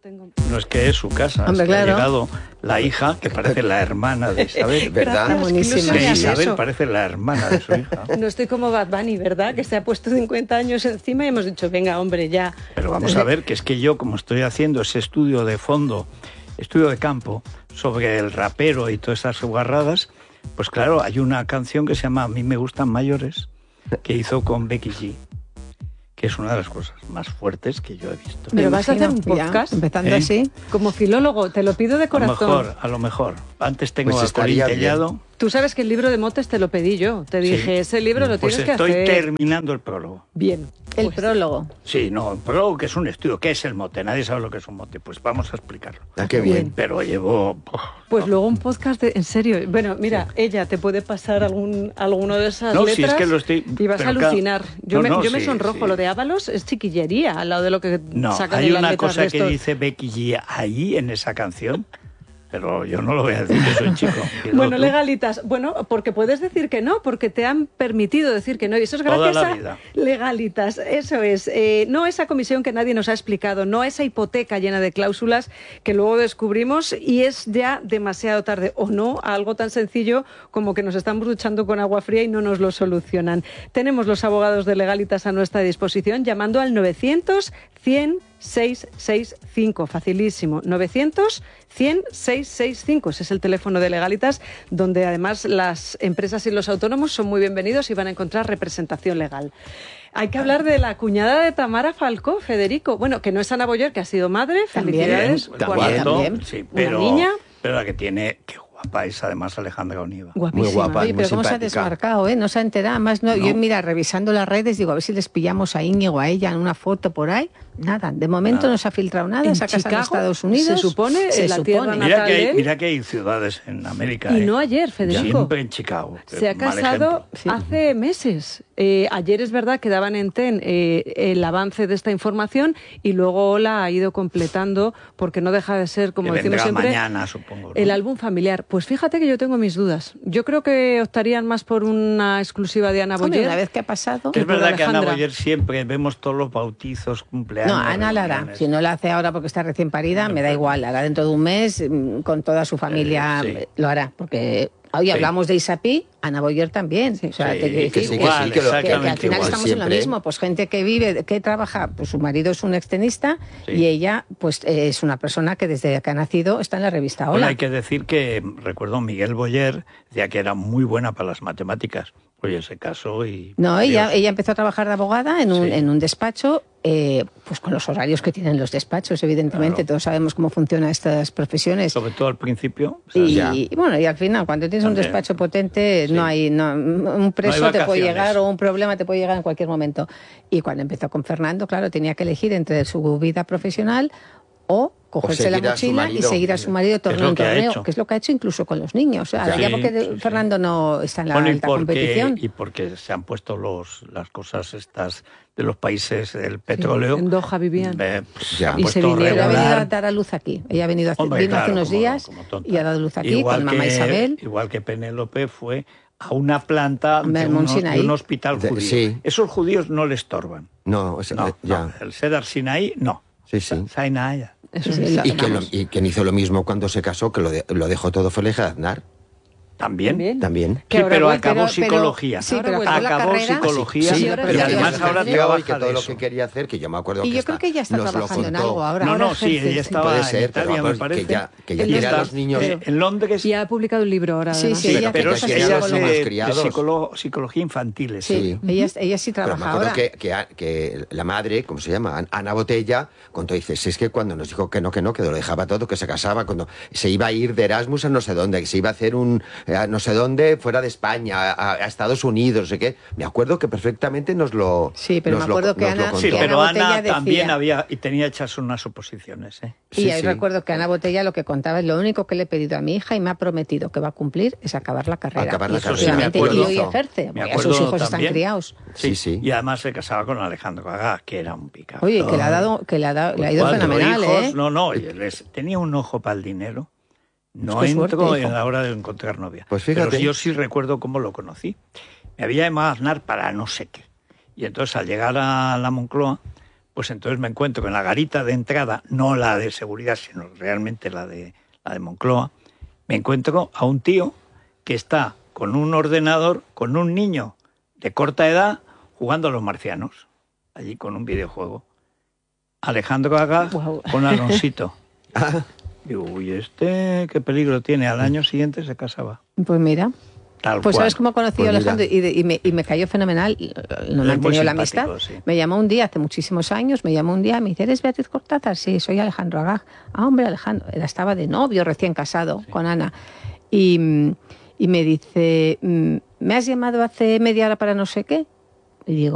tengo. No es que es su casa, Hombre, es que claro. ha llegado la hija, que parece la hermana de Isabel. ¿Verdad? Gracias, Buenísimo. que Que ilusiones Isabel eso. parece la hermana de su hija. No estoy como Bad Bunny, ¿verdad? Que se ha puesto 50 años encima y hemos dicho, venga, hombre, ya. Pero vamos a ver, que es que yo, como estoy haciendo ese estudio de fondo, estudio de campo, sobre el rapero y todas esas guarradas, pues claro, hay una canción que se llama A mí me gustan mayores, que hizo con Becky G, que es una de las cosas más fuertes que yo he visto. Pero vas a hacer un Imagino, ya, podcast. empezando ¿Eh? así. Como filólogo, te lo pido de corazón. A lo mejor. Antes tengo Pues a Corín estaría bien. Tellado. Tú sabes que el libro de motes te lo pedí yo. Te dije, Sí. ese libro lo Pues tienes que estoy hacer. terminando el prólogo. Bien. El Pues, prólogo. Sí, no, el prólogo que es un estudio. ¿Qué es el mote? Nadie sabe lo que es un mote. Pues vamos a explicarlo. Ah, qué bien. Pero llevo... Pues luego un podcast en serio. Bueno, mira, ella te puede pasar alguno de esas No, letras si es que lo estoy... y vas a pero alucinar. Yo no, me sí, sonrojo. sí. Lo de Ábalos es chiquillería al lado de lo que No, sacan hay en las una letras cosa de que estos. dice Becky G ahí en esa canción, pero yo no lo voy a decir que soy chico. Dilo Bueno, tú. legalitas. Bueno, porque puedes decir que no, porque te han permitido decir que no. Y eso es Toda gracias la a vida. legalitas. Eso es. No esa comisión que nadie nos ha explicado, no esa hipoteca llena de cláusulas que luego descubrimos y es ya demasiado tarde. O no, a algo tan sencillo como que nos estamos duchando con agua fría y no nos lo solucionan. Tenemos los abogados de legalitas a nuestra disposición llamando al 900 100 665, facilísimo, 900 100 665, ese es el teléfono de Legalitas, donde además las empresas y los autónomos son muy bienvenidos y van a encontrar representación legal. Hay que hablar de la cuñada de Tamara Falcó, Federico, bueno, que no es Ana Boyer, que ha sido madre, También. felicidades, Bien, También. cuarto, sí, Una pero, niña. pero la que tiene, qué guapa es además Alejandra Oniva. guapísima. Muy guapa. Oye, muy pero cómo se ha simpática. desmarcado, ¿eh? No se ha enterado. Además, no, No. yo, mira, revisando las redes, digo, a ver si les pillamos a Íñigo, a ella, en una foto por ahí. Nada, de momento Nada. no se ha filtrado nada. En Se ha casado en Chicago, Estados Unidos. se supone, en la tierra natal. Mira que, de él. mira que hay ciudades en América. Y no ayer, Federico. Siempre en Chicago. Se ha Mal casado ejemplo. hace meses. Ayer es verdad que daban en TEN el avance de esta información y luego Ola ha ido completando porque no deja de ser, como Que decimos vendrá siempre, mañana, supongo, ¿no? el álbum familiar. Pues fíjate que yo tengo mis dudas. Yo creo que optarían más por una exclusiva de Ana Hombre, Boyer. una vez que ha pasado. Que es por verdad que Ana Alejandra. Boyer siempre vemos todos los bautizos, cumpleaños. No, Ana la hará. reuniones. Si no la hace ahora porque está recién parida, me da igual. La hará dentro de un mes con toda su familia. Sí. Lo hará. Porque hoy Sí. hablamos de Isapi, Ana Boyer también. O sea, Sí, te quiero que decir sí, que- igual, que lo- que al exactamente final igual. estamos en lo Siempre. mismo, pues gente que vive, que trabaja, pues su marido es un extenista Sí. y ella pues es una persona que desde que ha nacido está en la revista Bueno, Hola. hay que decir que, recuerdo, Miguel Boyer decía que era muy buena para las matemáticas. Oye, se casó y... No, adiós. ella empezó a trabajar de abogada en un, Sí. en un despacho, pues con los horarios que tienen los despachos, evidentemente, Claro. todos sabemos cómo funcionan estas profesiones. Sobre todo al principio. o sea, Y bueno, y al final, cuando tienes un También. despacho potente, Sí. un preso te puede vacaciones. llegar o un problema te puede llegar en cualquier momento. Y cuando empezó con Fernando, claro, tenía que elegir entre su vida profesional o cogerse la seguir a su mochila y marido. seguir a su marido de Es lo torneo en que ha torneo, hecho. que es lo que ha hecho incluso con los niños. Ahora Sí, ya porque sí, sí. Fernando no está en la Bueno, alta competición. y porque se han puesto las cosas estas de los países del petróleo. en Doha vivían. Pues, Ya. se han Y puesto se vinieron. Pero ha venido a regular. dar a luz aquí. Ella ha venido Hombre, vino hace claro, unos como- días como tonta. y ha dado luz aquí Igual con mamá que- Isabel. Igual que Penélope fue a una planta de, Mont Sinaí. un hospital De- judío. sí. Esos judíos no le estorban. No, o sea, No, ya. no. El Cedar Sinaí, no. Sí, sí. Sinai. Eso Sí, es. la- Y que, vamos. y quien hizo lo mismo cuando se casó, que lo dejó todo fue Aleja Aznar. También. También. Que Sí, ahora pero vuelve, acabó pero- psicología. sí, Ahora pero vuelve. acabó la Acabó carrera. psicología Sí, ahora y pero además ya ahora y trabaja que todo de lo eso. que quería hacer, que yo me acuerdo Y que yo creo que ella está nos lo trabajando en contó. algo ahora. No, Ahora no, sí, ejerce, ella sí. estaba Puede en ser, pero Italia, me vamos, parece. que ya Él quiere a está- los niños. En Londres. Y ha publicado un libro ahora. Sí, además. sí, ella pero que ella quiere a ser los es más de criados. psicología infantil. Sí, ella sí Pero me trabaja acuerdo ahora. que la madre, ¿cómo se llama? Ana Botella, contó, dice, si es que cuando nos dijo que no, que lo dejaba todo, que se casaba, cuando se iba a ir de Erasmus a no sé dónde, que se iba a hacer a no sé dónde, fuera de España, a Estados Unidos, no sé qué. Me acuerdo que perfectamente nos lo Sí, pero nos me acuerdo lo- que nos lo Ana- contó. Sí, que pero Ana Botella Ana también decía- tenía hechas unas oposiciones. ¿eh? Y Sí, ahí sí. recuerdo que Ana Botella lo que contaba es lo único que le he pedido a mi hija y me ha prometido que va a cumplir es acabar la carrera. Acabar Y la efectivamente, carrera, me y acuerdo. hoy ejerce, Me porque acuerdo sus hijos también. están criados. Sí, sí. Y además se casaba con Alejandro Gagá, que era un picado. Oye, que le ha ido fenomenal, hijos, ¿eh? No, y tenía un ojo para el dinero. No Qué entró suerte, hijo. en la hora de encontrar novia. Pues fíjate. Pero yo sí recuerdo cómo lo conocí. Me había llamado a Aznar para no sé qué. Y entonces al llegar a la Moncloa, Pues entonces me encuentro que en la garita de entrada, no la de seguridad, sino realmente la de Moncloa, me encuentro a un tío que está con un ordenador, con un niño de corta edad, jugando a los marcianos, allí con un videojuego. Alejandro Agag con Alonsito. Digo, uy, qué peligro tiene. Al año siguiente se casaba. Pues mira. Tal pues cual. sabes cómo conocí a Alejandro y me cayó fenomenal. No me han tenido la amistad. Sí. Me llamó un día, hace muchísimos años, me me dice, ¿eres Beatriz Cortázar? Sí, soy Alejandro Agag. Ah, hombre, Alejandro. Estaba de novio, recién casado, con Ana. Y me dice, ¿me has llamado hace media hora para no sé qué? Y digo,